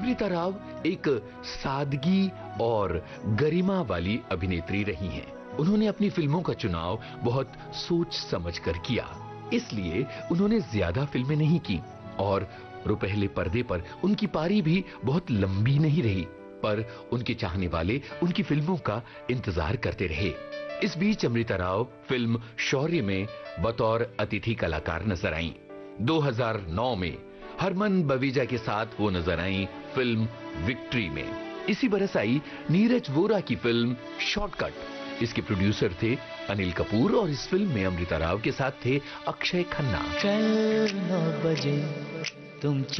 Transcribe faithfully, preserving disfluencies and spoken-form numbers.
अमृता राव एक सादगी और गरिमा वाली अभिनेत्री रही हैं। उन्होंने अपनी फिल्मों का चुनाव बहुत सोच समझकर किया, इसलिए उन्होंने ज्यादा फिल्में नहीं की और रुपहले पर्दे पर उनकी पारी भी बहुत लंबी नहीं रही, पर उनके चाहने वाले उनकी फिल्मों का इंतजार करते रहे। इस बीच अमृता राव फिल्म शौर्य में बतौर अतिथि कलाकार नजर आईं। दो हज़ार नौ में हरमन बवीजा के साथ वो नजर आईं फिल्म विक्ट्री में। इसी बरस आई नीरज वोरा की फिल्म शॉर्टकट। इसके प्रोड्यूसर थे अनिल कपूर और इस फिल्म में अमृता राव के साथ थे अक्षय खन्ना। कल नौ बजे तुम